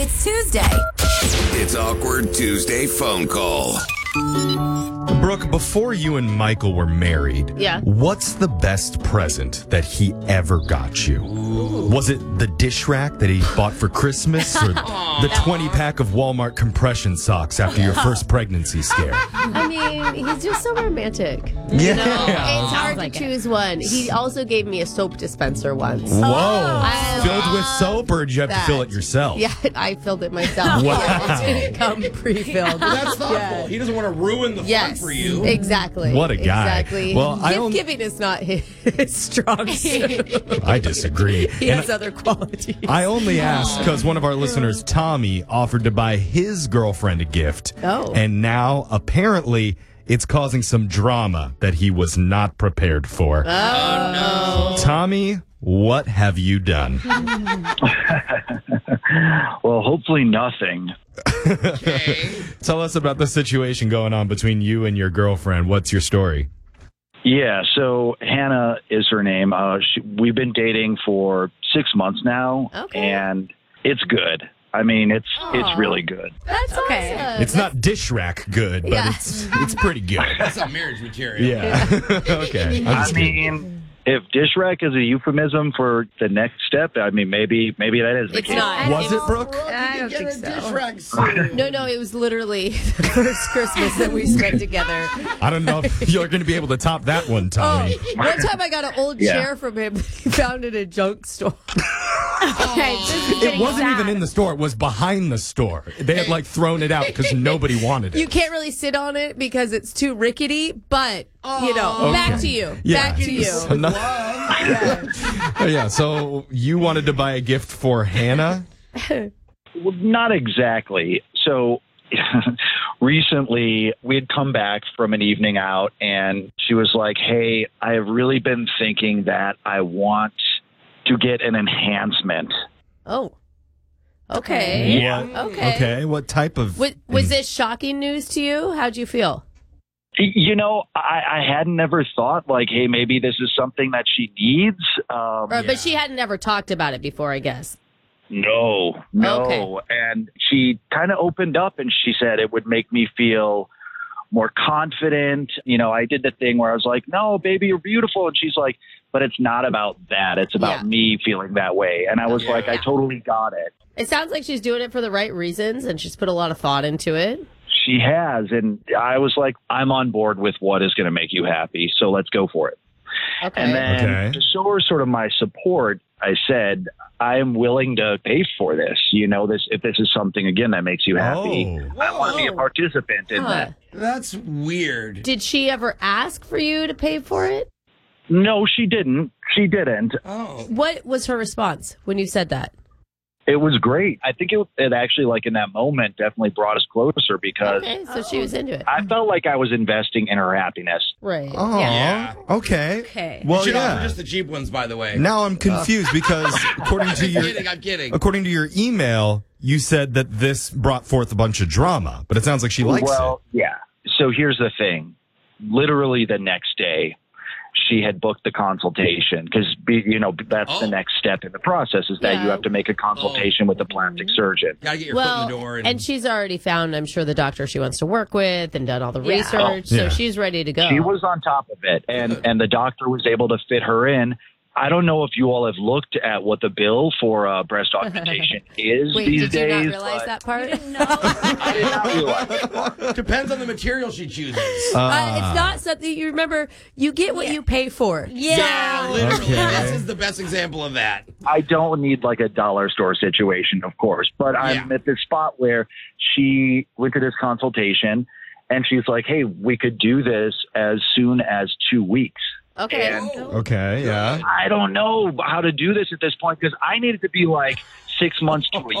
It's Tuesday. It's Awkward Tuesday phone call. Brooke, before you and Michael were married, what's the best present that he ever got you? Was it the dish rack that he bought for Christmas or the 20-pack of Walmart compression socks after your first pregnancy scare? I mean, he's just so romantic. Yeah. You know? It's hard to choose one. He also gave me a soap dispenser once. Whoa. Filled with soap, or did you have to fill it yourself? Yeah, I filled it myself. Wow. It didn't come pre-filled. That's thoughtful. He doesn't want to ruin the fun for you. Exactly. What a guy. Exactly. Well, Gift giving is not his strong suit. I disagree. He has other qualities. I only asked because one of our listeners, Tommy, offered to buy his girlfriend a gift. Oh. And now, apparently, it's causing some drama that he was not prepared for. Oh, no. Tommy, what have you done? Well, hopefully nothing. Okay. Tell us about the situation going on between you and your girlfriend. What's your story? Yeah, so Hannah is her name. We've been dating for 6 months now, and it's good. I mean, it's really good. That's okay. Awesome. It's not dish rack good, but it's pretty good. That's not marriage material. Yeah. Okay. I mean, if dish rack is a euphemism for the next step, I mean, maybe that is the It's case. not. Was it, Brooke? I don't think Dish so. rack soon. No, it was literally the first Christmas that we spent together. I don't know if you're going to be able to top that one, Tommy. One time I got an old chair from him. He found it at a junk store. Okay, this is It getting wasn't sad. even in the store. It was behind the store. They had thrown it out because nobody wanted it. You can't really sit on it because it's too rickety, but, back to you. Yeah. Back to you. So, so you wanted to buy a gift for Hannah? Well, not exactly. So recently we had come back from an evening out, and she was like, hey, I have really been thinking that I want to get an enhancement. Oh. Okay. Yeah. Okay. What type of... Was this shocking news to you? How'd you feel? You know, I had never thought hey, maybe this is something that she needs. But she hadn't ever talked about it before, I guess. No. Okay. And she kind of opened up and she said it would make me feel more confident. You know, I did the thing where I was like, no, baby, you're beautiful. And she's like, but it's not about that. It's about me feeling that way. And I was like, I totally got it. It sounds like she's doing it for the right reasons, and she's put a lot of thought into it. She has. And I was like, I'm on board with what is going to make you happy. So let's go for it. Okay. And then to show her sort of my support, I said, I am willing to pay for this. You know, if this is something, again, that makes you happy, I want to be a participant in that. That's weird. Did she ever ask for you to pay for it? No, she didn't. She didn't. Oh. What was her response when you said that? It was great. I think it actually, in that moment, definitely brought us closer because So she was into it. I felt like I was investing in her happiness. Right. Oh, Yeah. okay. Well, Should offer just the cheap ones, by the way. Now I'm confused because according to I'm kidding. according to your email, you said that this brought forth a bunch of drama, but it sounds like she likes yeah. So here's the thing. Literally the next day, she had booked the consultation because, that's the next step in the process is that you have to make a consultation with the plastic surgeon. Gotta get your foot in the door. And she's already found, I'm sure, the doctor she wants to work with and done all the research, Yeah. so she's ready to go. She was on top of it, and the doctor was able to fit her in. I don't know if you all have looked at what the bill for breast augmentation is Wait, these did days. you not realize that part? I did not realize that. Depends on the material she chooses. It's not something you remember. You get what you pay for. Yeah, literally. Okay. This is the best example of that. I don't need a dollar store situation, of course, but I'm at this spot where she went to this consultation and she's like, hey, we could do this as soon as 2 weeks. Okay. And Okay, yeah. I don't know how to do this at this point because I need it to be 6 months to a